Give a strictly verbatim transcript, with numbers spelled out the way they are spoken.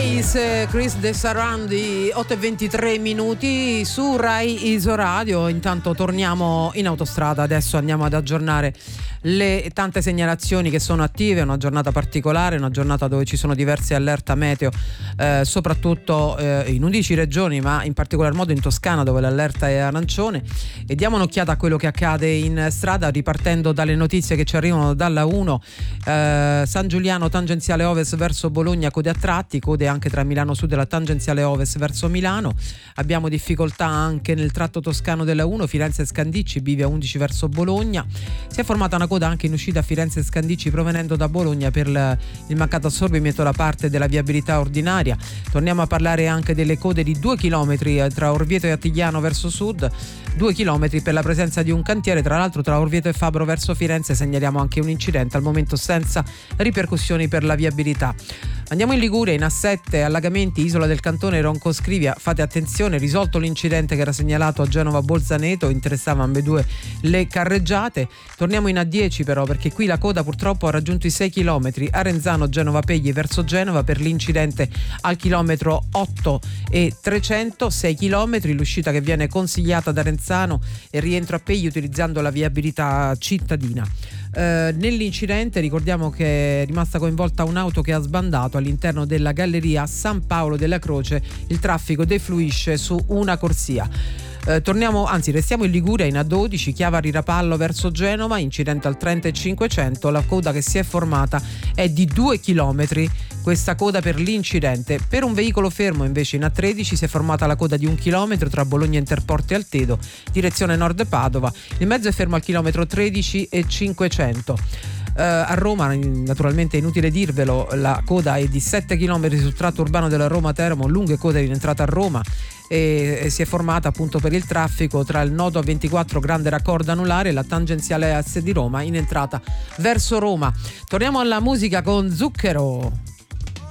Nice, Chris De Sarandi, otto e ventitré minuti su Rai Isoradio. Intanto torniamo in autostrada, adesso andiamo ad aggiornare le tante segnalazioni che sono attive. Una giornata particolare, una giornata dove ci sono diverse allerta meteo, eh, soprattutto eh, in undici regioni, ma in particolar modo in Toscana, dove l'allerta è arancione. E diamo un'occhiata a quello che accade in strada, ripartendo dalle notizie che ci arrivano dalla uno. eh, San Giuliano tangenziale ovest verso Bologna, code a tratti, code anche tra Milano Sud e la tangenziale ovest verso Milano. Abbiamo difficoltà anche nel tratto toscano della uno, Firenze Scandicci, Bivia undici verso Bologna. Si è formata una coda anche in uscita a Firenze Scandicci provenendo da Bologna per il mancato assorbimento da parte della viabilità ordinaria. Torniamo a parlare anche delle code di due chilometri tra Orvieto e Attigliano verso sud, due chilometri per la presenza di un cantiere. Tra l'altro tra Orvieto e Fabro verso Firenze segnaliamo anche un incidente, al momento senza ripercussioni per la viabilità. Andiamo in Liguria, in A sette, allagamenti, Isola del Cantone, Ronco Scrivia. Fate attenzione, risolto l'incidente che era segnalato a Genova Bolzaneto, interessava ambedue le carreggiate. Torniamo in A dieci però, perché qui la coda purtroppo ha raggiunto i sei chilometri. Arenzano Genova Pegli verso Genova per l'incidente al chilometro otto e trecento, sei chilometri, l'uscita che viene consigliata da Arenzano e rientro a Pegli utilizzando la viabilità cittadina. Eh, nell'incidente ricordiamo che è rimasta coinvolta un'auto che ha sbandato all'interno della galleria San Paolo della Croce. Il traffico defluisce su una corsia. Eh, torniamo, anzi restiamo in Liguria, in A dodici, Chiavari Rapallo verso Genova, incidente al trenta e cinquecento. La coda che si è formata è di due chilometri, questa coda per l'incidente. Per un veicolo fermo invece in A tredici si è formata la coda di un chilometro tra Bologna Interporto e Altedo, direzione nord Padova. Il mezzo è fermo al chilometro tredici e cinquecento. Uh, a Roma, naturalmente è inutile dirvelo, la coda è di sette chilometri sul tratto urbano della Roma Teramo, lunghe code in entrata a Roma, e, e si è formata appunto per il traffico tra il nodo A ventiquattro grande raccordo anulare e la tangenziale S di Roma in entrata verso Roma. Torniamo alla musica con Zucchero.